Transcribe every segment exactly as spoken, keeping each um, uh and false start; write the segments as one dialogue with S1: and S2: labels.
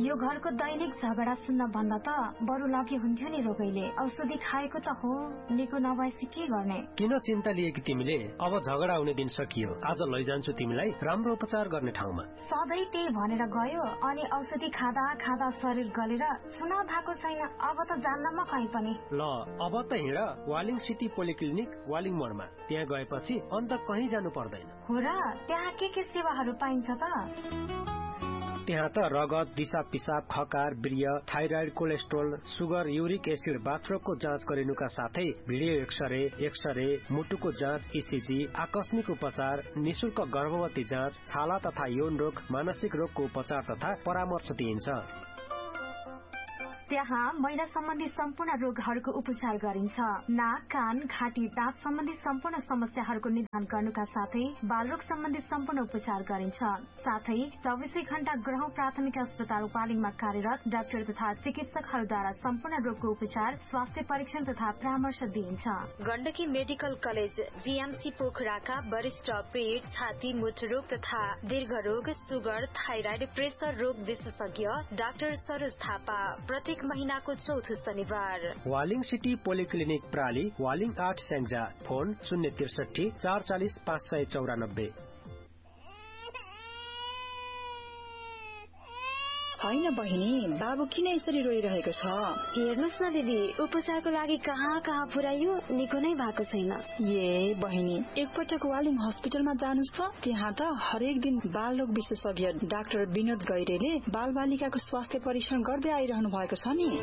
S1: यो घरको दैनिक झगडा सुन्न भन्दा त बरु लगे हुन्थ्यो नि रोगैले। औषधि खाएको त हो, निको नभएपछि के गर्ने?
S2: किन चिन्ता लिएकी तिमीले? अब झगडा आउने दिन सकियो। आज लैजान्छु तिमीलाई राम्रो उपचार गर्ने ठाउँमा।
S1: सधैँ त्यही भनेर गयो अनि औषधि खाँदा खाँदा शरीर गलेर चुनाव भएको छैन। अब त जान्न म कहीँ पनि।
S2: ल अब त हिँड वालिङ सिटी पोलिक्लिनिक वालिङ मोडमा। त्यहाँ गएपछि अन्त कहीँ जानु पर्दैन।
S1: हो र? त्यहाँ के के सेवाहरू पाइन्छ त?
S2: त्यहाँ त रगत, दिशा पिसाब, खकार, वीर्य, thyroid, cholesterol, sugar, uric acid, बाथरोगको जाँच गरिनुका साथै भिडियो एक्सरे, एक्सरे, मुटुको जाँच, इसिजी, आकस्मिक उपचार, निशुल्क गर्भवती जाँच, छाला तथा यौन रोग, मानसिक रोगको उपचार तथा परामर्श दिइन्छ।
S1: त्यहाँ महिला सम्बन्धी सम्पूर्ण रोगहरूको उपचार गरिन्छ। नाक, कान, घाँटी, दाँत सम्बन्धी सम्पूर्ण समस्याहरूको निदान गर्नुका साथै बालरोग सम्बन्धी सम्पूर्ण उपचार गरिन्छ। साथै चौबिसै घण्टा ग्रह प्राथमिक अस्पताल वालिङमा कार्यरत डाक्टर तथा चिकित्सकहरूद्वारा सम्पूर्ण रोगको उपचार, स्वास्थ्य परीक्षण तथा परामर्श दिइन्छ।
S3: गण्डकी मेडिकल कलेज जीएमसी पोखराका वरिष्ठ पेट, छाती, मुटुरोग तथा दीर्घरोग, सुगर, थाइराइड, प्रेसर रोग विशेषज्ञ डाक्टर सरोज थापा प्रत्येक महीनाको चौथो शनिबार।
S2: वालिङ सिटी पोलिक्लिनिक प्राली, वालिङ आठ स्याङ्जा। फोन शून्य त्रिसठी चार चालिस पाँच सय चौरानब्बे।
S4: होइन बहिनी, बाबु किन यसरी रोइरहेको छ?
S5: हेर्नुहोस् न दिदी, उपचारको लागि कहाँ कहाँ पुर्यायो, निको नै भएको छैन।
S4: ए बहिनी, एकपटक वालिङ हस्पिटलमा जानुस् त। त्यहाँ त हरेक दिन बाल रोग विशेषज्ञ डाक्टर विनोद गैरेले बाल बालिकाको स्वास्थ्य परीक्षण गर्दै आइरहनु भएको छ नि।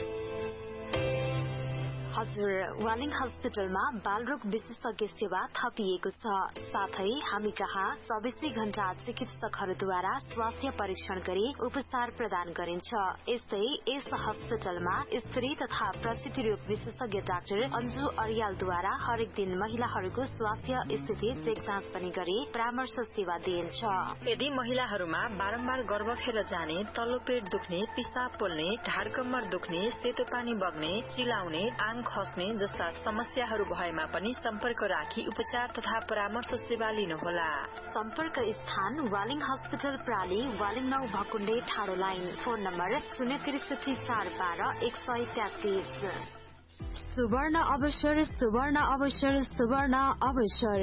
S3: हजुर, वालिङ हस्पिटलमा बालरोग विशेषज्ञ सेवा थपिएको छ। साथै हामी कहाँ चौबिसै घण्टा चिकित्सकहरूद्वारा स्वास्थ्य परीक्षण गरी उपचार प्रदान गरिन्छ। यस्तै यस हस्पिटलमा स्त्री तथा प्रसूति रोग विशेषज्ञ डाक्टर अन्जु अर्यालद्वारा हरेक दिन महिलाहरूको स्वास्थ्य स्थिति चेक जाँच पनि गरी परामर्श सेवा दिइन्छ।
S6: यदि महिलाहरूमा बारम्बार गर्भ खेर जाने, तल्लो पेट दुख्ने, पिसाब पोल्ने, ढाड कम्मर दुख्ने, सेतो पानी बग्ने, चिलाउने, आङ खस्ने जस्ता समस्याहरू भएमा पनि सम्पर्क राखी उपचार तथा परामर्श सेवा लिनुहोला।
S3: सम्पर्क स्थान वालिङ हस्पिटल प्राली, वालिङ नौ भकुण्डे ठाडो लाइन। फोन नम्बर शून्य त्रिसठी चार बाह्र एक सय तेत्तिस।
S7: सुवर्ण अवसर, सुवर्ण अवसर, सुवर्ण अवसर।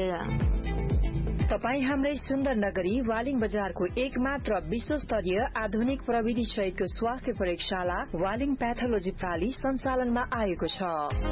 S4: तपाई हाम्रै सुन्दर नगरी वालिङ बजारको एक मात्र विश्वस्तरीय आधुनिक प्रविधि सहितको स्वास्थ्य प्रयोगशाला वालिङ प्याथोलोजी प्राली सञ्चालनमा आएको छ।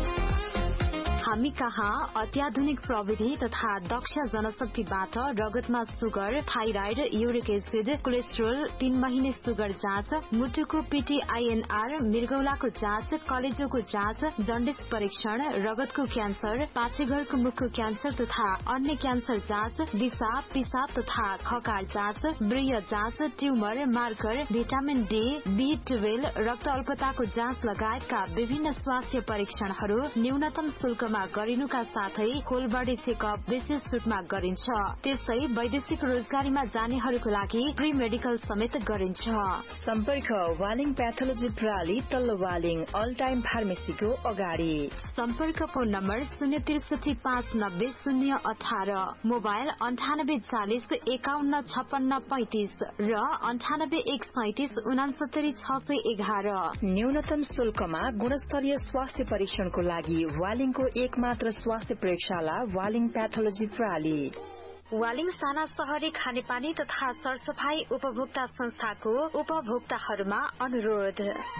S3: हामी कहाँ अत्याधुनिक प्रविधि तथा दक्ष जनशक्तिबाट रगतमा sugar, thyroid, uric acid, cholesterol, तीन महिने सुगर जाँच, मुटुको पीटीआईएनआर, मृगौलाको जाँच, कलेजोको जाँच, जन्डिस परीक्षण, रगतको क्यान्सर, पाछेघरको मुखको क्यान्सर तथा अन्य क्यान्सर जाँच, दिशा पिसाब तथा खकार जाँच, वृय जाँच, tumour, marker, vitamin D, be twelve, रक्त अल्पताको जाँच लगायतका विभिन्न स्वास्थ्य परीक्षणहरू न्यूनतम शुल्कमा गरिनुका साथै होल बडी चेकअप विशेष छुटमा गरिन्छ। त्यसै वैदेशिक रोजगारीमा जानेहरूको लागि प्री मेडिकल समेत गरिन्छ।
S4: सम्पर्क वालिङ प्याथोलोजी प्राली, तल्लो वालिङ, अल टाइम फार्मेसीको अगाडि।
S3: सम्पर्क फोन नम्बर शून्य त्रिसठी पाँच नब्बे शून्य अठार, मोबाइल अन्ठानब्बे चालिस एकाउन्न छप्पन्न पैंतिस र अन्ठानब्बे एक सैतिस उनासत्तरी छ सय एघार।
S4: न्यूनतम शुल्कमा गुणस्तरीय स्वास्थ्य परीक्षणको लागि वालिङको एक मात्र स्वास्थ्य प्रयोगशाला वालिङ प्याथोलोजी प्राली।
S3: वालिङ साना शहरी खानेपानी तथा सरसफाई उपभोक्ता संस्थाको उपभोक्ताहरूमा अनुरोध।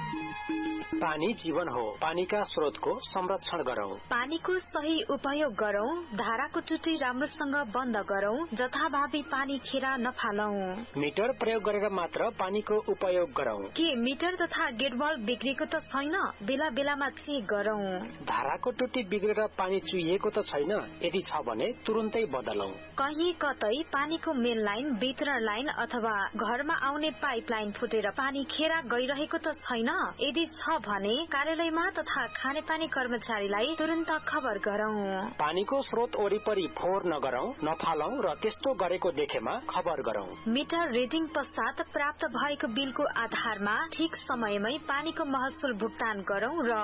S2: पानी जीवन हो, पानीका स्रोतको संरक्षण गरौं।
S3: पानीको सही उपयोग गरौं, धाराको टुटी राम्रोसँग बन्द गरौं, जथाभावी पानी खेर नफालौं।
S2: मिटर प्रयोग गरेर मात्र पानीको उपयोग गरौं।
S3: के मिटर तथा गेटबल बिग्रेको त छैन? बेला बेलामा चेक गरौं।
S2: धाराको टुटी बिग्रेर पानी चुहिएको त छैन? यदि छ भने तुरुन्तै बदलौं।
S3: कहीँ कतै पानीको मेन लाइन, वितरण लाइन अथवा घरमा आउने पाइप लाइन फुटेर पानी खेर गइरहेको त छैन? यदि छ भने कार्यालयमा तथा खानेपानी कर्मचारीलाई तुरन्त खबर गरौं।
S2: पानीको स्रोत वरिपरि फोहोर नगरौं, नफालौं र त्यस्तो गरेको देखेमा खबर गरौं।
S3: मिटर रिडिङ पश्चात प्राप्त भएको बिलको आधारमा ठिक समयमै पानीको महसुल भुक्तान गरौं र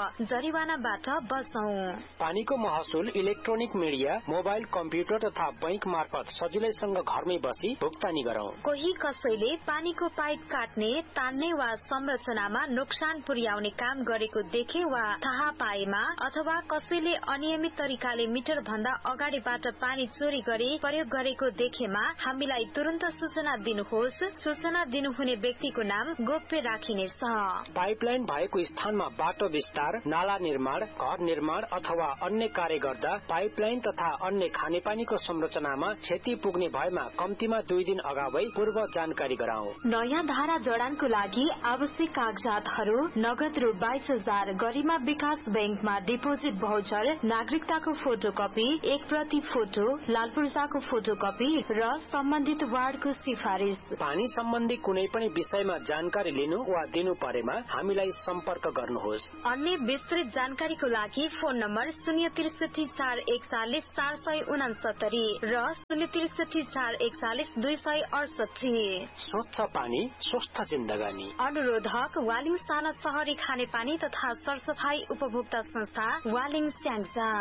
S3: जरिवानाबाट बचौं।
S2: पानीको महसुल इलेक्ट्रोनिक मिडिया, मोबाइल, कम्प्युटर तथा बैंक मार्फत मार्फत सजिलैसँग घरमै बसी भुक्तानी गरौं।
S3: कोही कसैले पानीको पाइप काट्ने, तान्ने वा संरचनामा नोक्सान पुर्याउने काम गरेको देखे वा थाहा पाएमा अथवा कसैले अनियमित तरिकाले मिटर भन्दा अगाडिबाट पानी चोरी गरी प्रयोग गरेको देखेमा हामीलाई तुरन्त सूचना दिनुहोस्। सूचना दिनुहुने व्यक्तिको नाम गोप्य राखिनेछ।
S2: पाइपलाइन भएको स्थानमा बाटो विस्तार, नाला निर्माण, घर निर्माण अथवा अन्य कार्य गर्दा पाइपलाइन तथा अन्य खानेपानीको संरचनामा क्षति पुग्ने भएमा कम्तीमा दुई दिन अगावै पूर्व जानकारी गराऊ।
S3: नयाँ धारा जडानको लागि आवश्यक कागजातहरू नगद रु बाइस हजार, गरिमा विकास बैंकमा डिपोजिट भाउचर, नागरिकताको फोटोकपी, एक प्रति फोटो, लाल पूर्जाको फोटोकपी र सम्बन्धित वार्डको सिफारिस।
S2: पानी सम्बन्धी कुनै पनि विषयमा जानकारी लिनु वा दिनु परेमा हामीलाई सम्पर्क गर्नुहोस्।
S3: अन्य विस्तृत जानकारीको लागि फोन नम्बर शून्य त्रिसठी चार एकचालिस चार सय उनासत्तरी र शून्य त्रिसठी चार एकचालिस दुई सय अडसठी।
S2: स्वच्छ पानी स्वस्थ जिन्दगानी।
S3: अनुरोधक वालिङ साना शहरी खानेपानी तथा सरसफाई उपभोक्ता संस्था वालिङ स्याङ्जा।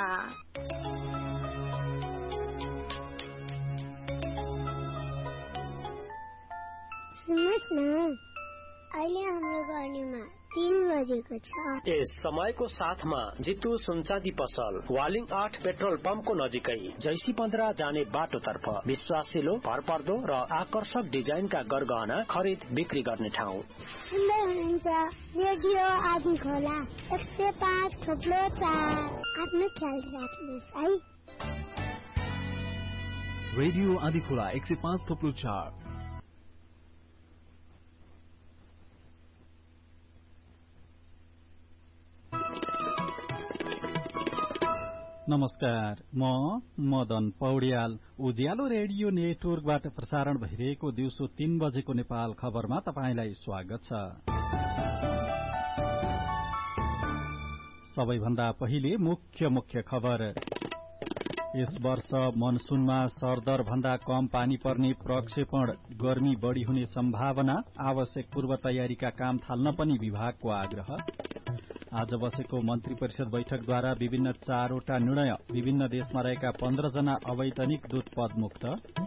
S8: सुन्नुहोस् न, अहिले हाम्रो गर्नीमा तीन बजेको छ।
S2: यस समयको साथमा जितु सुनचाँदी पसल वालिङ आठ पेट्रोल पम्पको नजिकै जैसी पन्ध्र जाने बाटोतर्फ विश्वासिलो, भरपर्दो र आकर्षक डिजाइनका गरगहना खरिद बिक्री गर्ने ठाउँ।
S8: सुन्दै हुनुहुन्छ रेडियो आदि खोला एक सय पाँच थोप्लो चार। आफ्नो ख्याल राख्नुहोस् है।
S9: रेडियो आदि खोला एक सय पाँच थोप्लो चार।
S10: नमस्कार, म मदन पौड्याल। उज्यालो रेडियो नेटवर्कबाट प्रसारण भइरहेको दिउँसो तीन बजेको नेपाल खबरमा तपाईंलाई स्वागत छ। सबैभन्दा पहिले मुख्य मुख्य खबर। यस वर्ष मनसूनमा सरदर भन्दा कम पानी पर्ने प्रक्षेपण, गर्मी बढ़ी हुने सम्भावना, आवश्यक पूर्व तयारीका काम थाल्न पनि विभागको आग्रह। आज बसेको मन्त्री परिषद बैठकद्वारा विभिन्न चारवटा निर्णय, विभिन्न देशमा रहेका पन्ध्र जना अवैतनिक दूत पदमुक्त।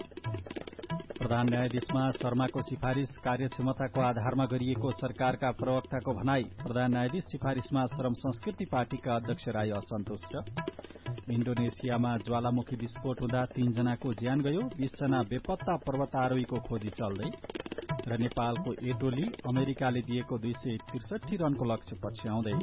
S10: प्रधान न्यायाधीशमा शर्माको सिफारिश कार्यक्षमताको आधारमा गरिएको सरकारका प्रवक्ताको भनाई। प्रधान न्यायाधीश सिफारिशमा श्रम संस्कृति पार्टीका अध्यक्ष राई असन्तुष्ट। इण्डोनेसियामा ज्वालामुखी विस्फोट हुँदा तीनजनाको ज्यान गयो, बीस जना बेपत्ता पर्वतारोहीको खोजी चल्दै। र नेपालको ए टोली अमेरिकाले दिएको दुई सय त्रिसठी रनको लक्ष्य पछ्याउँदै।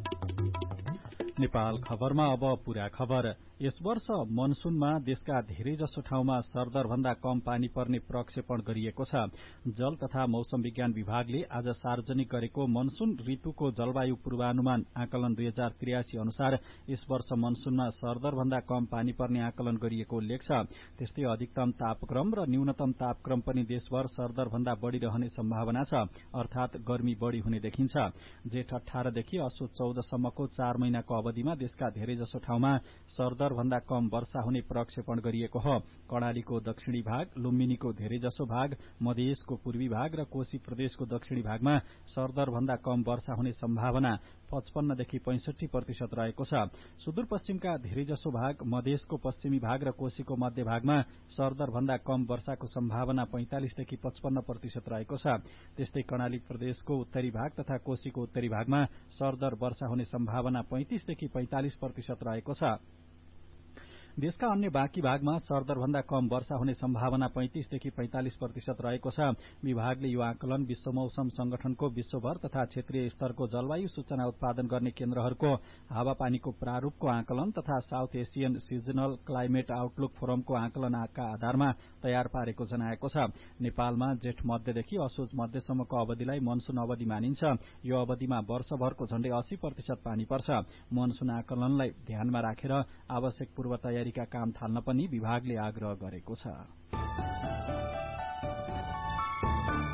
S10: नेपाल खबरमा अब पूरा खबर। यस वर्ष मनसूनमा देशका धेरैजसो ठाउँमा सरदर भन्दा कम पानी पर्ने प्रक्षेपण गरिएको छ। जल तथा मौसम विज्ञान विभागले आज सार्वजनिक गरेको मनसून ऋतुको जलवायु पूर्वानुमान आकलन दुई हजार त्रियासी अनुसार यस वर्ष मनसूनमा सरदर भन्दा कम पानी पर्ने आकलन गरिएको उल्लेख छ। त्यस्तै अधिकतम तापक्रम र न्यूनतम तापक्रम पनि देशभर सरदर भन्दा बढ़ी रहने सम्भावना छ, अर्थात गर्मी बढ़ी हुने देखिन्छ। जेठ अठारदेखि असोज चौधसम्मको चार महिनाको अवधिमा देशका धेरैजसो ठाउँमा सरदर भन्दा कम वर्षा हुने प्रक्षेपण गरिएको हो। कर्णालीको दक्षिणी भाग, लुम्बिनीको धेरैजसो भाग, मधेसको पूर्वी भाग र कोशी प्रदेशको दक्षिणी भागमा सरदर भन्दा कम वर्षा हुने सम्भावना पचपन्नदेखि पैंसठी प्रतिशत रहेको छ। सुदूरपश्चिमका धेरैजसो भाग, मधेसको पश्चिमी भाग र कोशीको मध्य भागमा सरदर भन्दा कम वर्षाको सम्भावना पैंतालिसदेखि पचपन्न प्रतिशत रहेको छ। त्यस्तै कर्णाली प्रदेशको उत्तरी भाग तथा कोशीको उत्तरी भागमा सरदर वर्षा हुने सम्भावना पैंतिसदेखि पैंतालिस प्रतिशत रहेको छ। देशका अन्य बाँकी भागमा सरदर भन्दा कम वर्षा हुने सम्भावना पैंतिसदेखि पैंतालिस प्रतिशत रहेको छ। विभागले यो आकलन विश्व मौसम संगठनको विश्वभर तथा क्षेत्रीय स्तरको जलवायु सूचना उत्पादन गर्ने केन्द्रहरूको हावापानीको प्रारूपको आकलन तथा south Asian seasonal climate outlook फोरमको आकलनका आधारमा तयार पारेको जनाएको छ। नेपालमा जेठ मध्यदेखि असोज मध्यसम्मको अवधिलाई मनसून अवधि मानिन्छ। यो अवधिमा वर्षभरको झण्डै अस्सी प्रतिशत पानी पर्छ। मनसून आकलनलाई ध्यानमा राखेर आवश्यक पूर्व तयारीका काम थाल्न पनि विभागले आग्रह गरेको छ।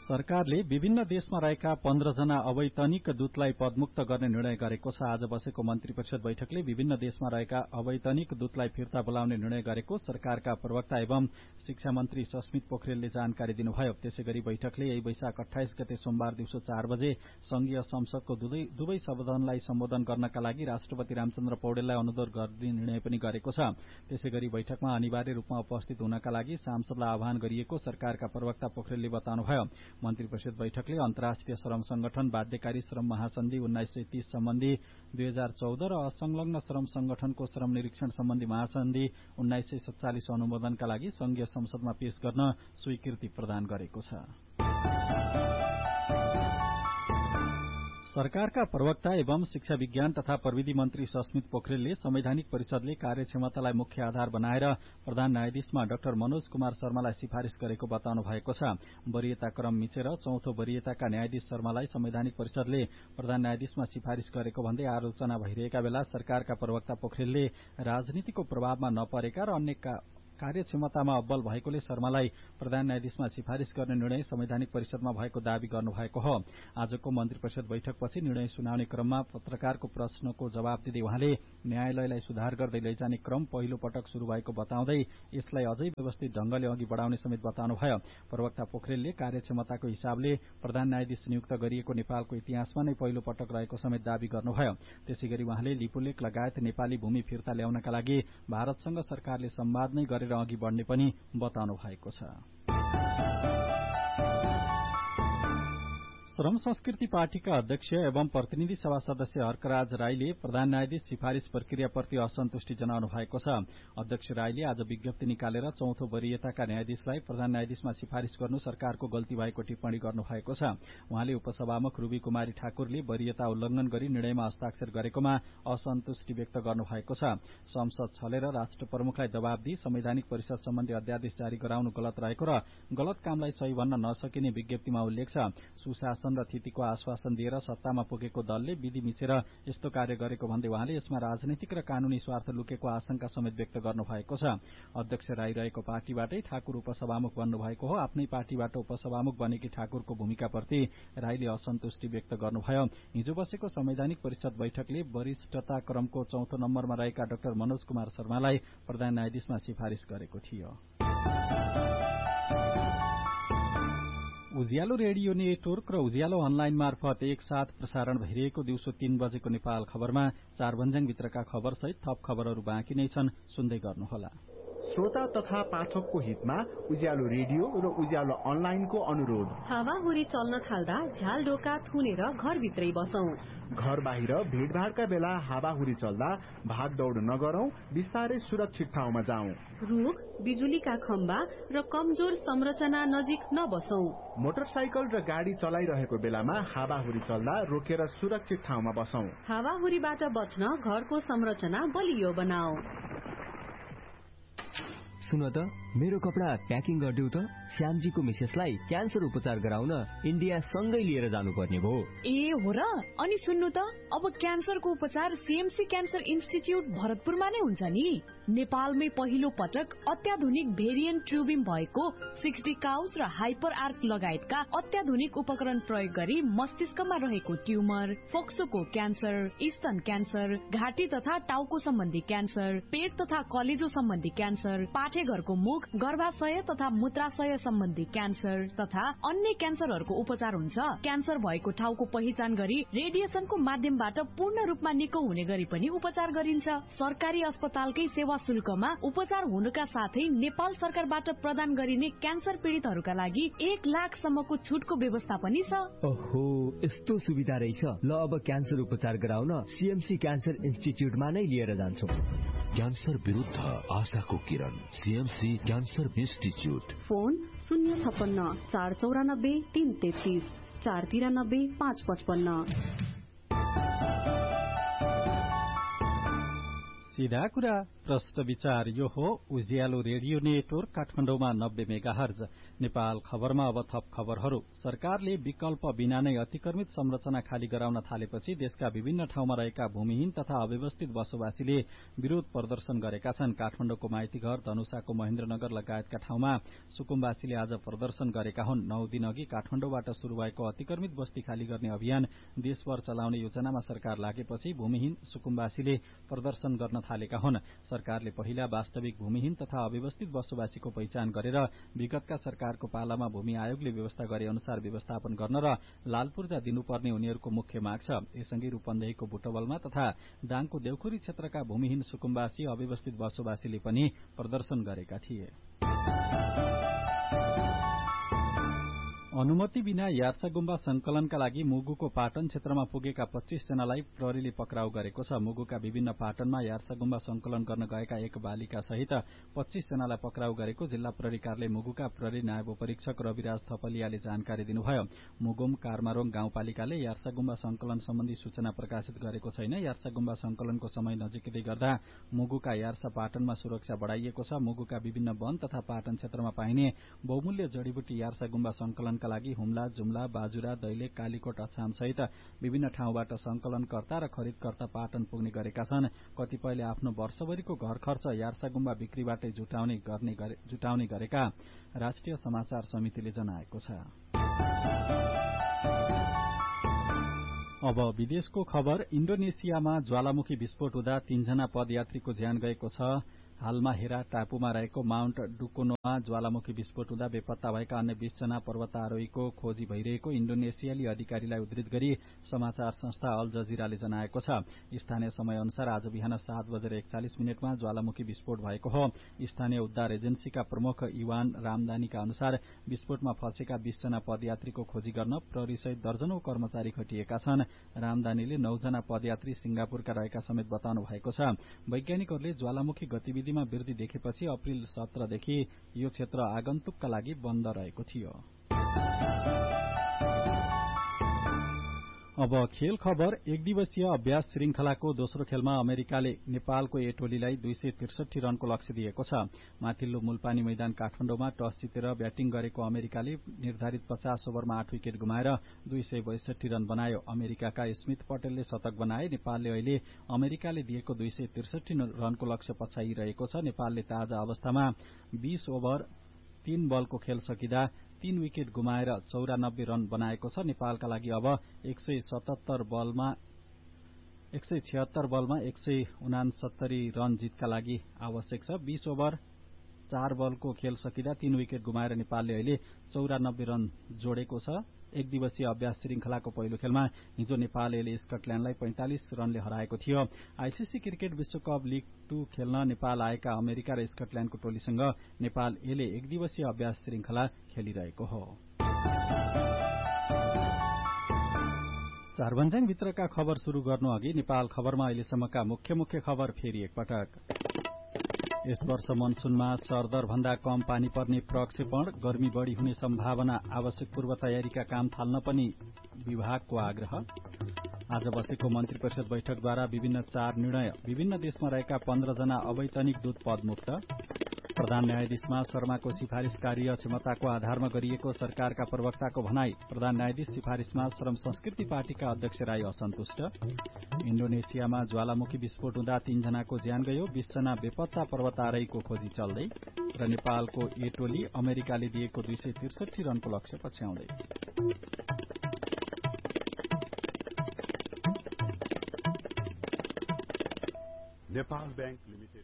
S10: सरकारले विभिन्न देशमा रहेका पन्ध्र जना अवैतनिक दूतलाई पदमुक्त गर्ने निर्णय गरेको छ। आज बसेको मन्त्री परिषद बैठकले विभिन्न देशमा रहेका अवैतनिक दूतलाई फिर्ता बोलाउने निर्णय गरेको सरकारका प्रवक्ता एवं शिक्षा मन्त्री सस्मित पोखरेलले जानकारी दिनुभयो। त्यसैगरी बैठकले यही वैशाख अठाइस गते सोमबार दिउँसो चार बजे संघीय संसदको दुवै सदनलाई सम्बोधन गर्नका लागि राष्ट्रपति रामचन्द्र पौडेललाई अनुरोध गर्ने निर्णय पनि गरेको छ। त्यसैगरी बैठकमा अनिवार्य रूपमा उपस्थित हुनका लागि सांसदलाई आह्वान गरिएको सरकारका प्रवक्ता पोखरेलले बताउनुभयो। मन्त्री परिषद बैठकले अन्तर्राष्ट्रिय श्रम संगठन, बाध्यकारी श्रम महासन्धि उन्नाइस सय तीस सम्बन्धी दुई हजार चौध र असंलग्न श्रम संगठनको श्रम निरीक्षण सम्बन्धी महासन्धि उन्नाइस सय सत्तालिस अनुमोदनका लागि संघीय संसदमा पेश गर्न स्वीकृति प्रदान गरेको छ। सरकारका प्रवक्ता एवं शिक्षा विज्ञान तथा प्रविधि मन्त्री सस्मित पोखरेलले संवैधानिक परिषदले कार्यक्षमतालाई मुख्य आधार बनाएर प्रधान न्यायाधीशमा डाक्टर मनोज कुमार शर्मालाई सिफारिश गरेको बताउनु भएको छ। वरियता क्रम मिचेर चौथो वरियताका न्यायाधीश शर्मालाई संवैधानिक परिषदले प्रधान न्यायाधीशमा सिफारिश गरेको भन्दै आलोचना भइरहेका बेला सरकारका प्रवक्ता पोखरेलले राजनीतिको प्रभावमा नपरेका र अन्य कार्यक्षमतामा अब्बल भएकोले शर्मालाई प्रधान न्यायाधीशमा सिफारिश गर्ने निर्णय संवैधानिक परिषदमा भएको दावी गर्नुभएको हो। आजको मन्त्री परिषद बैठकपछि निर्णय सुनाउने क्रममा पत्रकारको प्रश्नको जवाब दिँदै उहाँले न्यायालयलाई सुधार गर्दै लैजाने क्रम पहिलो पटक शुरू भएको बताउँदै यसलाई अझै व्यवस्थित ढंगले अघि बढ़ाउने समेत बताउनुभयो। प्रवक्ता पोखरेलले कार्यक्षमताको हिसाबले प्रधान न्यायाधीश नियुक्त गरिएको नेपालको इतिहासमा नै पहिलो पटक रहेको समेत दावी गर्नुभयो। त्यसैगरी उहाँले लिपुलेख लगायत नेपाली भूमि फिर्ता ल्याउनका लागि भारतसँग सरकारले संवाद नै गरेर अघि बढ़ने पनि बताउनु भएको छ। श्रम संस्कृति पार्टीका अध्यक्ष एवं प्रतिनिधि सभा सदस्य हर्कराज राईले प्रधान न्यायाधीश सिफारिश प्रक्रियाप्रति असन्तुष्टि जनाउनु भएको छ। अध्यक्ष राईले आज विज्ञप्ति निकालेर चौथो वरियताका न्यायाधीशलाई प्रधान न्यायाधीशमा सिफारिश गर्नु सरकारको गल्ती भएको टिप्पणी गर्नु भएको छ। उहाँले उपसभामुख रूबी कुमारी ठाकुरले वरियता उल्लंघन गरी निर्णयमा हस्ताक्षर गरेकोमा असन्तुष्टि व्यक्त गर्नु भएको छ। संसद छलेर राष्ट्र प्रमुखलाई दबाव दिई संवैधानिक परिषद सम्बन्धी अध्यादेश जारी गराउनु गलत रहेको र गलत कामलाई सही भन्न नसकिने विज्ञप्तिमा उल्लेख छ। सुशासन र थितिको आश्वासन दिएर सत्तामा पुगेको दलले विधि मिचेर यस्तो कार्य गरेको भन्दै उहाँले यसमा राजनीतिक र कानूनी स्वार्थ लुकेको आशंका समेत व्यक्त गर्नु भएको छ। अध्यक्ष राई रहेको पार्टीबाटै ठाकुर उपसभामुख बन्नु भएको हो। आफ्नै पार्टीबाट उपसभामुख बनेकी ठाकुरको भूमिकाप्रति राईले असन्तुष्टि व्यक्त गर्नुभयो। हिजो बसेको संवैधानिक परिषद बैठकले वरिष्ठता क्रमको चौथो नम्बरमा रहेका डाक्टर मनोज कुमार शर्मालाई प्रधान न्यायाधीशमा सिफारिश गरेको थियो। उज्यालो रेडियो नेटवर्क र उज्यालो अनलाइन मार्फत एकसाथ प्रसारण भइरहेको दिउँसो तीन बजेको नेपाल खबरमा चार भन्ज्याङभित्रका खबरसहित थप खबरहरू बाँकी नै छन्, सुन्दै गर्नुहोला।
S11: श्रोता तथा पाठकको हितमा उज्यालो रेडियो र उज्यालो अनलाइनको अनुरोध।
S12: हावाहुरी चल्न थाल्दा झ्याल डोका थुनेर घरभित्रै बसौं।
S11: घर बाहिर भीड़भाड़का बेला हावाहुरी चल्दा भागदौड़ नगरौं, बिस्तारै सुरक्षित ठाउँमा जाउँ।
S12: रुख, बिजुलीका खम्बा र कमजोर संरचना नजिक नबसौं।
S11: मोटरसाइकल र गाड़ी चलाइरहेको बेलामा हावाहुरी चल्दा रोकेर सुरक्षित ठाउँमा बसौं।
S12: हावाहुरीबाट बच्न घरको संरचना बलियो बनाऊ।
S13: सुन त, मेरो कपडा प्याकिङ गरिदेऊ त। श्यामजीको मिसेसलाई क्यान्सर उपचार गराउन इन्डिया सँगै लिएर जानुपर्ने भयो।
S14: ए हो र? अनि सुन्नु त, अब क्यान्सरको उपचार सीएमसी क्यान्सर इन्स्टिच्युट भरतपुरमा नै हुन्छ नि। नेपालमै पहिलो पटक अत्याधुनिक भेरिएन्ट ट्युबिम भएको सिक्सटी काउस र हाइपर आर्क लगायतका अत्याधुनिक उपकरण प्रयोग गरी मस्तिष्कमा रहेको ट्युमर, फोक्सोको क्यान्सर, स्तन क्यान्सर, घाँटी तथा टाउको सम्बन्धी क्यान्सर, पेट तथा कलेजो सम्बन्धी क्यान्सर, पाठेघरको मुख, गर्भाशय तथा मूत्राशय सम्बन्धी क्यान्सर तथा अन्य क्यान्सरहरूको उपचार हुन्छ। क्यान्सर भएको ठाउँको पहिचान गरी रेडिएसनको माध्यमबाट पूर्ण रूपमा निको हुने गरी पनि उपचार गरिन्छ। सरकारी अस्पतालकै सेवा शुल्कमा उपचार हुनुका साथै नेपाल सरकारबाट प्रदान गरिने क्यान्सर पीड़ितहरूका लागि एक लाख सम्मको छुटको व्यवस्था पनि छ।
S13: ओहो, यस्तो सुविधा रहेछ। ल, अब क्यान्सर उपचार गराउन सीएमसी क्यान्सर इन्स्टिच्युटमा नै लिएर जान्छौं।
S15: क्यान्सर विरुद्ध आशाको किरण, सीएमसी क्यान्सर इन्स्टिच्युट।
S12: फोन शून्य छप्पन्न चार चौरानब्बे तीन तेत्तीस चार तिरानब्बे पाँच पचपन्न।
S10: सीधा कुरा प्रश्न विचार यो हो उज्यालो रेडियो नेटवर्क काठमाडौँमा नब्बे मेगाहर्ज। नेपाल खबरमा अब थप खबरहरू। सरकारले विकल्प बिना नै अतिक्रमित संरचना खाली गराउन थालेपछि देशका विभिन्न ठाउँमा रहेका भूमिहीन तथा अव्यवस्थित बसोबासीले विरोध प्रदर्शन गरेका छन्। काठमाडौँको माइतीघर, धनुषाको महेन्द्रनगर लगायतका ठाउँमा सुकुम्बासीले आज प्रदर्शन गरेका हुन्। नौ दिन अघि काठमाडौँबाट शुरू भएको अतिक्रमित बस्ती खाली गर्ने अभियान देशभर चलाउने योजनामा सरकार लागेपछि भूमिहीन सुकुम्बासीले प्रदर्शन गर्न थालेका हुन्। सरकारले पहिला वास्तविक भूमिहीन तथा अव्यवस्थित बसोबासीको पहिचान गरेर विगतका सरकारको पालामा भूमि आयोगले व्यवस्था गरे अनुसार व्यवस्थापन गर्न र लालपूर्जा दिनुपर्ने उनीहरूको मुख्य माग छ। यसअघि रूपन्देहीको बुटवलमा तथा दाङको देउखुरी क्षेत्रका भूमिहीन सुकुम्बासी अव्यवस्थित बसोबासीले पनि प्रदर्शन गरेका थिए। अनुमति बिना यार्सा गुम्बा संकलनका लागि मुगुको पाटन क्षेत्रमा पुगेका पच्चीस जनालाई प्रहरीले पक्राउ गरेको छ। मुगुका विभिन्न पाटनमा यार्सा गुम्बा संकलन गर्न गएका एक बालिका सहित पच्चीस जनालाई पक्राउ गरेको जिल्ला प्रहरी कार्यालय मुगुका प्रहरी नायब उपरीक्षक रविराज थपलियाले जानकारी दिनुभयो। मुगुम कार्मारोङ गाउँपालिकाले यार्सा गुम्बा संकलन सम्बन्धी सूचना प्रकाशित गरेको छैन। यार्सा गुम्बा संकलनको समय नजिकै गर्दा मुगुका यार्सा पाटनमा सुरक्षा बढ़ाइएको छ। मुगुका विभिन्न वन तथा पाटन क्षेत्रमा पाइने बहुमूल्य जड़ीबुटी यार्सा गुम्बा संकलन लागि हुम्ला, जुम्ला, बाजुरा, दैलेख, कालीकोट, अछाम सहित विभिन्न ठाउँबाट संकलनकर्ता र खरिदकर्ता पाटन पुग्ने गरेका छन्। कतिपयले आफ्नो वर्षभरिको घर खर्च यार्सा गुम्बा बिक्रीबाटै जुटाउने गर्ने जुटाउने गरेका राष्ट्रिय समाचार समितिले जनाएको छ। अब विदेशको खबर। इण्डोनेसियामा ज्वालामुखी विस्फोट हुँदा तीनजना पदयात्रीको ज्यान गएको छ। हालमा हेरा टापुमा रहेको माउन्ट डुकोनोमा ज्वालामुखी विस्फोट हुँदा बेपत्ता भएका अन्य बीस जना पर्वतारोहीको खोजी भइरहेको इण्डोनेसियाली अधिकारीलाई उद्धृत गरी समाचार संस्था अल जजिराले जनाएको छ। स्थानीय समय अनुसार आज बिहान सात बजेर एकचालिस मिनटमा ज्वालामुखी विस्फोट भएको हो। स्थानीय उद्धार एजेन्सीका प्रमुख इवान रामदानीका अनुसार विस्फोटमा फँसेका बीस जना पदयात्रीको खोजी गर्न प्रहरीसहित दर्जनौं कर्मचारी खटिएका छन्। रामदानीले नौजना पदयात्री सिंगापुरका रहेका समेत बताउनु भएको छ। वैज्ञानिकहरूले ज्वालामुखी गतिविधि मा वृद्धि देखेपछि अप्रिल सत्रदेखि यो क्षेत्र आगन्तुकका लागि बन्द रहेको थियो। अब खेल खबर। एक दिवसीय अभ्यास श्रृंखलाको दोस्रो खेलमा अमेरिकाले नेपालको ए टोलीलाई दुई सय त्रिसठी रनको लक्ष्य दिएको छ। माथिल्लो मूलपानी मैदान काठमाडौँमा टस जितेर ब्याटिङ गरेको अमेरिकाले निर्धारित पचास ओभरमा आठ विकेट गुमाएर दुई सय बैसठी रन बनायो। अमेरिकाका स्मिथ पटेलले शतक बनाए। नेपालले अहिले अमेरिकाले दिएको दुई सय त्रिसठी रनको लक्ष्य पछाइरहेको छ। नेपालले ताजा अवस्थामा बीस ओभर तीन बलको खेल सकिँदा तीन विकेट गुमाएर चौरानब्बे रन बनाएको छ। नेपालका लागि अब एक सय सतहत्तर बलमा एक सय छिहत्तर बलमा एक सय उनासत्तरी रन जितका लागि आवश्यक छ। बीस ओभर चार बलको खेल सकिँदा तीन विकेट गुमाएर नेपालले अहिले चौरानब्बे रन जोडेको छ। एक दिवसीय अभ्यास श्रृंखलाको पहिलो खेलमा हिजो नेपालले स्कटल्याण्डलाई पैंतालिस रनले हराएको थियो। आईसीसी क्रिकेट विश्वकप लीग टू खेल्न नेपाल आएका अमेरिका र स्कटल्याण्डको टोलीसँग नेपाल एले एक दिवसीय अभ्यास श्रृंखला खेलिरहेको हो। चारभन्ज्याङ भित्रका खबर शुरू गर्नु अघि नेपाल खबरमा अहिलेसम्मका मुख्य मुख्य खबर फेरि एकपटक। यस वर्ष मनसूनमा सरदर भन्दा कम पानी पर्ने प्रक्षेपण, गर्मी बढ़ी हुने सम्भावना, आवश्यक पूर्व तयारीका काम थाल्न पनि विभागको आग्रह। आज बसेको मन्त्री परिषद बैठकद्वारा विभिन्न चार निर्णय। विभिन्न देशमा रहेका पन्ध्र जना अवैतनिक दूत पदमुक्त। प्रधान न्यायाधीशमा शर्माको सिफारिश कार्य क्षमताको आधारमा गरिएको सरकारका प्रवक्ताको भनाई। प्रधान न्यायाधीश सिफारिशमा श्रम संस्कृति पार्टीका अध्यक्ष राई असन्तुष्ट। इण्डोनेसियामा ज्वालामुखी विस्फोट हुँदा तीनजनाको ज्यान गयो। बीस जना बेपत्ता पर्वतारोहीको खोजी चल्दै। र नेपालको ए टोली अमेरिकाले दिएको दुई सय त्रिसठी रनको लक्ष्य पछ्याउँदै।
S16: नेपाल बैंक लिमिटेड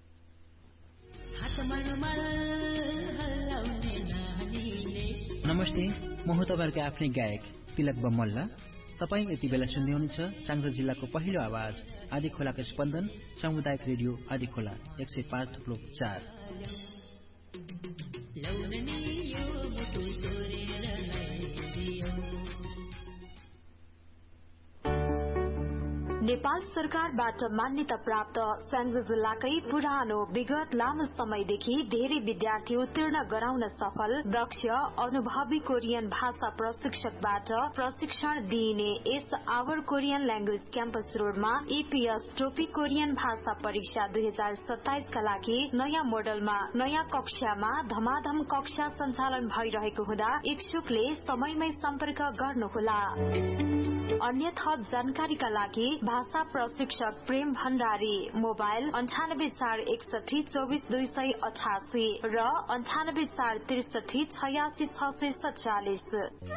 S17: नमस्ते, म हुँ तपाईँहरूको आफ्नै गायक तिलक बमल्ला। तपाईँ यति बेला सुन्दै हुनुहुन्छ चाङडो जिल्लाको पहिलो आवाज आदि खोलाको स्पन्दन सामुदायिक रेडियो आदि खोला एक सय पाँच थुप्रो चार।
S3: नेपाल सरकारबाट मान्यता प्राप्त स्याङ्जा जिल्लाकै पुरानो विगत लामो समयदेखि धेरै विद्यार्थी उत्तीर्ण गराउन सफल दक्ष अनुभवी कोरियन भाषा प्रशिक्षकबाट प्रशिक्षण दिइने यस आवर कोरियन ल्याङ्ग्वेज क्याम्पस रोडमा ईपीएस टोपी कोरियन भाषा परीक्षा दुई हजार सत्ताइसका लागि नयाँ मोडलमा नयाँ कक्षामा धमाधम कक्षा सञ्चालन भइरहेको हुँदा इच्छुकले समयमै सम्पर्क गर्नुहोला। अन्य थप जानकारीका लागि भाषा प्रशिक्षक प्रेम भण्डारी मोबाइल अन्ठानब्बे चार एकसठी चौबिस दुई सय अठासी र अन्ठानब्बे चार त्रिसठी छयासी छ सय सत्तालिस।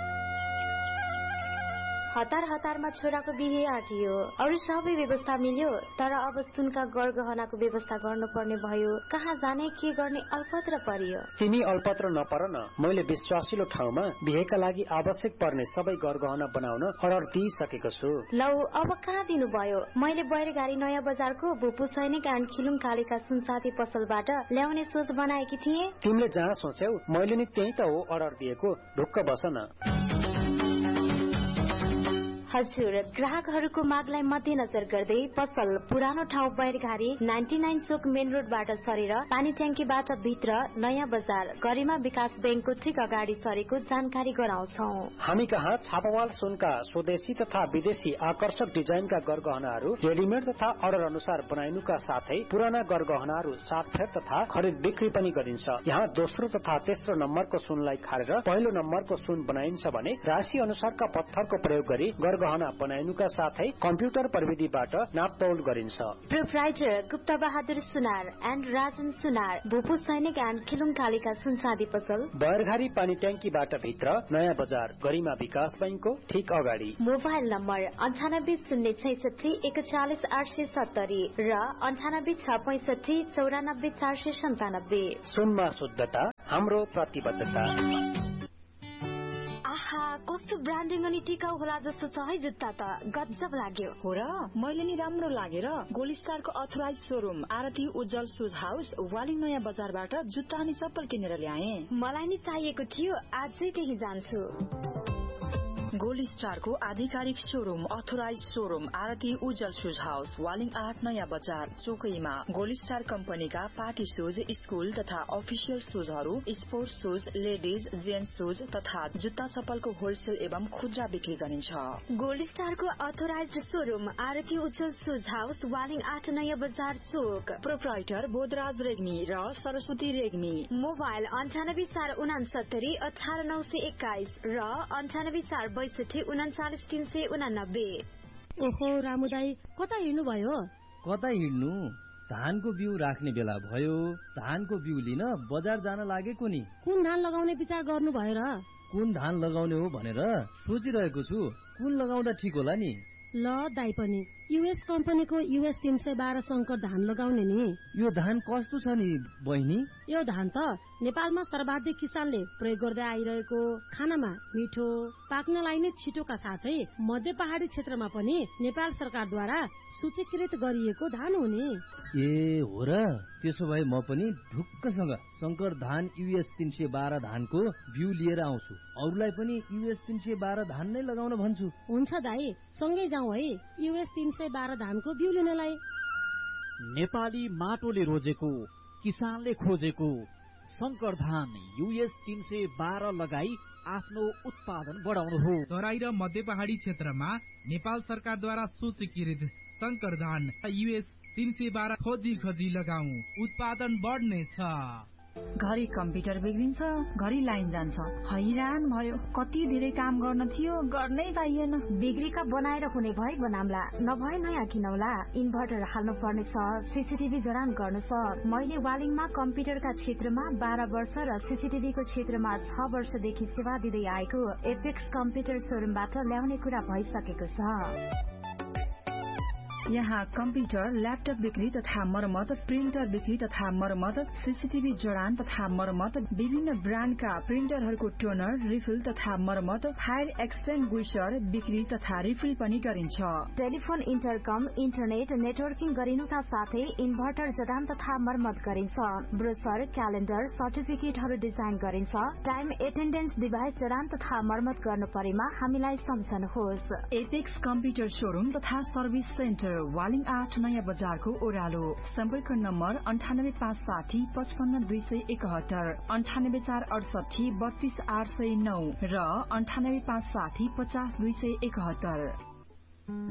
S5: हतार हतारमा छोराको बिहे आँटियो, अरू सबै व्यवस्था मिल्यो, तर अब सुनका गरगहनाको व्यवस्था गर्नुपर्ने भयो। कहाँ जाने के गर्ने अल्पत्र परियो।
S2: तिमी अल्पत्र नपर न, मैले विश्वासिलो ठाउँमा बिहेका लागि आवश्यक पर्ने सबै गरगहना बनाउन अर्डर दिइसकेको छु।
S5: लौ अब कहाँ दिनुभयो? मैले बैरगाडी नयाँ बजारको भुपु सैनिक एन्ड खिलुङ कालिका सुनसाथी पसलबाट ल्याउने सोच बनाएकी थिए।
S2: तिमीले जहाँ सोच्यौ मैले नि त्यही त हो अर्डर दिएको, ढुक्क बस न।
S5: हजुर, ग्राहकहरूको मागलाई मध्यनजर गर्दै पसल पुरानो ठाउँ बैरघारी नाइन्टी नाइन चोक मेन रोडबाट सरेर पानी ट्याङ्कीबाट भित्र नयाँ बजार गरिमा विकास बैंकको ठिक अगाडि सरेको जानकारी गराउँछौ।
S2: हामी कहाँ छापावाल सुनका स्वदेशी तथा विदेशी आकर्षक डिजाइनका गरगहनाहरू रेडिमेड तथा अर्डर अनुसार बनाइनुका साथै पुराना गरगहनाहरू साटफेर तथा खरिद बिक्री पनि गरिन्छ। यहाँ दोस्रो तथा तेस्रो नम्बरको सुनलाई खारेर पहिलो नम्बरको सुन बनाइन्छ भने राशि अनुसारका पत्थरको प्रयोग गरी गहना बनाइनुका साथै कम्प्युटर प्रविधिबाट नापतौल गरिन्छ।
S5: Proprietor Gupta Bahadur Sunar and Rajan सुनार भूपू सैनिक एन्ड खिलुङ कालिका सुनचाँदी पसल
S2: बैरघारी पानी ट्याङ्कीबाट भित्र नयाँ बजार गरिमा विकास बैंकको ठीक अगाडि।
S5: मोबाइल नम्बर अन्ठानब्बे शून्य छैसठी एकचालिस आठ सय सत्तरी र अन्ठानब्बे छ पैसठी चौरानब्बे चार सय सन्तानब्बे।
S2: सुनमा शुद्धता हाम्रो प्रतिबद्धता।
S1: कस्तो ब्रान्डिङ अनि टिकाउ होला जस्तो छ है जुत्ता त गजब लाग्यो।
S6: हो र, मैले नि राम्रो लागेर गोल्ड स्टारको अथोराइज शोरूम आरती उज्जवल सुज हाउस वालिङ नयाँ बजारबाट जुत्ता अनि चप्पल किनेर ल्याए।
S1: मलाई नि चाहिएको थियो, आजै त्यही जान्छु।
S6: गोल्ड स्टारको आधिकारिक शोरूम अथोराइज शोरूम आरती उज्जवल सुज हाउस वालिङ आठ नयाँ बजार चोकैमा गोल्ड स्टार कम्पनीका पार्टी सुज स्कूल तथा अफिसियल सुजहरू sports shoes ladies gents shoes तथा जुत्ता चप्पलको होलसेल एवं खुद्रा बिक्री गरिन्छ।
S1: गोल्ड स्टारको अथोराइज शोरूम आरती उज्जवल सुज हाउस वालिङ आठ नयाँ बजार चोक।
S6: प्रोप्राइटर बोधराज रेग्मी र सरस्वती रेग्मी।
S1: मोबाइल अन्ठानब्बे चार उनासत्तरी अठार नौ सय एक्काइस र अन्ठानब्बे चार बैसठी उनाचालिस तीन सय उनानब्बे।
S18: ओहो रामु दाई, कता हिँड्नु भयो?
S13: कता हिँड्नु, धानको बिउ राख्ने बेला भयो। धानको बिउ लिन बजार जान लागेको नि।
S18: कुन धान लगाउने विचार गर्नु भयो र?
S13: कुन धान लगाउने हो भनेर सोचिरहेको छु। कुन लगाउँदा ठिक होला नि?
S18: ल दाई पनि युएस कम्पनीको युएस तीन सय बाह्र शंकर धान लगाउने नि।
S13: यो धान कस्तो छ नि बहिनी?
S18: यो धान त नेपालमा सर्वाधिक किसानले प्रयोग गर्दै आइरहेको, खानामा मिठो, पाक्नलाई नै छिटोका साथै मध्य पहाडी क्षेत्रमा पनि नेपाल सरकारद्वारा सूचीकृत गरिएको धान हो नि।
S13: ए हो र, त्यसो भए म पनि ढुक्कसँग शंकर धान युएस तीन सय बाह्र धानको बिउ लिएर आउँछु। अरूलाई पनि युएस तीन सय बाह्र धान नै लगाउन भन्छु।
S18: हुन्छ दाई, सँगै जाउँ है युएस तीन सय बाह्र धानको बिउ लिनलाई।
S9: नेपाली माटोले रोजेको, किसानले खोजेको शंकर धान युएस तीन सय बाह्र लगाई आफ्नो उत्पादन बढाउनु हो।
S19: तराई र मध्य पहाडी क्षेत्रमा नेपाल सरकारद्वारा सूचीकृत शंकर धान युएस तीन सय बाह्र खोजी खोजी लगाऊ, उत्पादन बढ्नेछ।
S6: घरि कम्प्युटर बिग्रिन्छ, घरि लाइन जान्छ, हैरान भयो। कति धेरै काम गर्न थियो, गर्नै पाइएन।
S1: बिग्रीका बनाएर हुने भए बनाम्ला, नभए नयाँ किनौला। इन्भर्टर हाल्नु पर्ने छ, सीसीटीभी जडान गर्नु छ। मैले वालिङमा कम्प्युटरका क्षेत्रमा बाह्र वर्ष र सीसीटीभीको क्षेत्रमा छ वर्षदेखि सेवा दिँदै आएको एपेक्स कम्प्युटर शोरूमबाट ल्याउने कुरा भइसकेको छ।
S4: यहाँ कम्प्युटर, ल्यापटप बिक्री तथा मरम्मत, प्रिन्टर बिक्री तथा मरम्मत, सीसीटीभी जडान तथा मरम्मत, विभिन्न ब्रान्डका प्रिन्टरहरूको टोनर, रिफिल तथा मरम्मत, फायर एक्सटेन्ग्विशर बिक्री तथा रिफिल पनि गरिन्छ।
S1: टेलिफोन, इन्टरकम, इन्टरनेट नेटवर्किङ गरिनुका साथै इन्भर्टर जडान तथा मर्मत गरिन्छ। ब्रोसर, क्यालेन्डर, सर्टिफिकेटहरू डिजाइन गरिन्छ। टाइम एटेन्डेन्स डिभाइस जडान तथा मर्मत गर्नु परेमा हामीलाई सम्झनुहोस्।
S4: एपेक्स कम्प्युटर शोरूम तथा सर्भिस सेन्टर, वालिङ आठ नयाँ बजारको ओह्रालो। सम्पर्क नम्बर अन्ठानब्बे पाँच साठी पचपन्न दुई सय एकहत्तर, अन्ठानब्बे चार अडसठी बत्तीस आठ सय नौ र अन्ठानब्बे पाँच साठी पचास दुई सय एकहत्तर।